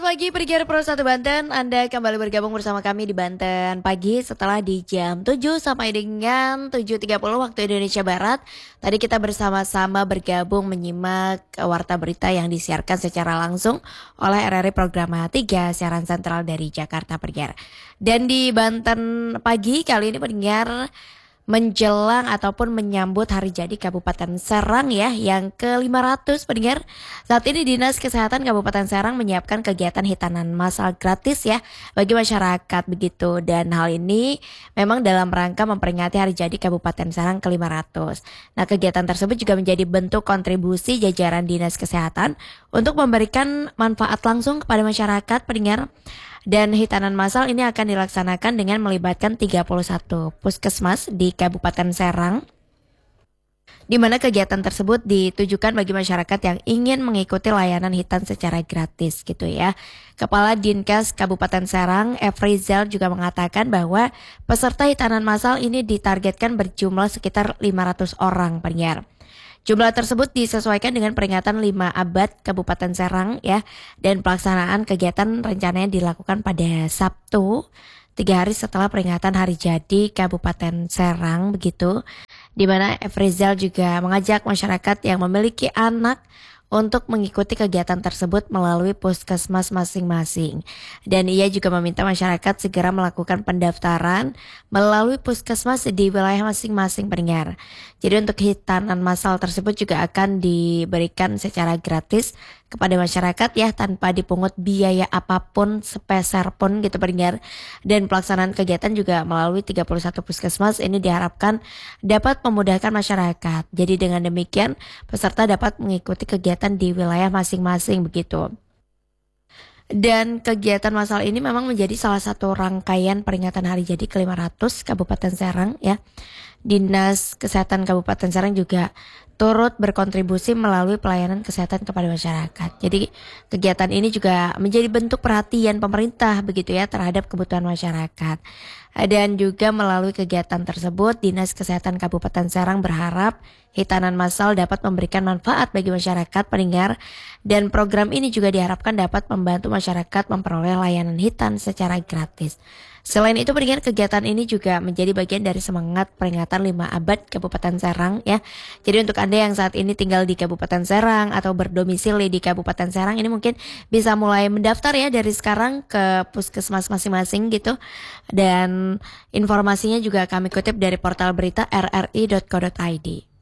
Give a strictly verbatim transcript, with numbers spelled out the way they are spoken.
pagi Pergiar Pro satu Banten, Anda kembali bergabung bersama kami di Banten Pagi setelah di jam tujuh sampai dengan tujuh tiga puluh waktu Indonesia Barat. Tadi kita bersama-sama bergabung menyimak warta berita yang disiarkan secara langsung oleh R R I Programa tiga siaran sentral dari Jakarta Pergiar. Dan di Banten Pagi kali ini pendengar menjelang ataupun menyambut hari jadi Kabupaten Serang ya yang ke lima ratus pendengar. Saat ini Dinas Kesehatan Kabupaten Serang menyiapkan kegiatan hitanan massal gratis ya bagi masyarakat begitu, dan hal ini memang dalam rangka memperingati hari jadi Kabupaten Serang ke lima ratus. Nah, kegiatan tersebut juga menjadi bentuk kontribusi jajaran Dinas Kesehatan untuk memberikan manfaat langsung kepada masyarakat pendengar. Dan hitanan massal ini akan dilaksanakan dengan melibatkan tiga puluh satu puskesmas di Kabupaten Serang, di mana kegiatan tersebut ditujukan bagi masyarakat yang ingin mengikuti layanan hitan secara gratis gitu ya. Kepala Dinkes Kabupaten Serang, F. Rizal juga mengatakan bahwa peserta hitanan massal ini ditargetkan berjumlah sekitar lima ratus orang pendengar. Jumlah tersebut disesuaikan dengan peringatan lima abad Kabupaten Serang ya, dan pelaksanaan kegiatan rencananya dilakukan pada Sabtu tiga hari setelah peringatan hari jadi Kabupaten Serang begitu, di mana F. Rizal juga mengajak masyarakat yang memiliki anak untuk mengikuti kegiatan tersebut melalui puskesmas masing-masing. Dan ia juga meminta masyarakat segera melakukan pendaftaran melalui puskesmas di wilayah masing-masing pendengar. Jadi untuk hitanan massal tersebut juga akan diberikan secara gratis kepada masyarakat ya, tanpa dipungut biaya apapun sepeser pun gitu pendengar. Dan pelaksanaan kegiatan juga melalui tiga puluh satu puskesmas ini diharapkan dapat memudahkan masyarakat. Jadi dengan demikian peserta dapat mengikuti kegiatan di wilayah masing-masing begitu. Dan kegiatan massal ini memang menjadi salah satu rangkaian peringatan hari jadi ke lima ratus Kabupaten Serang ya. Dinas Kesehatan Kabupaten Serang juga turut berkontribusi melalui pelayanan kesehatan kepada masyarakat. Jadi kegiatan ini juga menjadi bentuk perhatian pemerintah begitu ya terhadap kebutuhan masyarakat. Dan juga melalui kegiatan tersebut Dinas Kesehatan Kabupaten Serang berharap hitanan massal dapat memberikan manfaat bagi masyarakat pendengar, dan program ini juga diharapkan dapat membantu masyarakat memperoleh layanan hitan secara gratis. Selain itu pendengar, kegiatan ini juga menjadi bagian dari semangat peringatan lima abad Kabupaten Serang ya. Jadi untuk Anda yang saat ini tinggal di Kabupaten Serang atau berdomisili di Kabupaten Serang, ini mungkin bisa mulai mendaftar ya dari sekarang ke puskesmas masing-masing gitu. Dan informasinya juga kami kutip dari portal berita r r i dot co dot i d.